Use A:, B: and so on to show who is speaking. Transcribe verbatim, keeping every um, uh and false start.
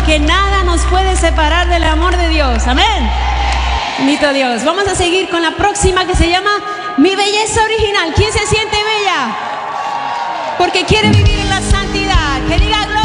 A: porque nada nos puede separar del amor de Dios. Amén. Bendito Dios. Vamos a seguir con la próxima, que se llama Mi belleza original. ¿Quién se siente bella? Porque quiere vivir en la santidad. Que diga gloria.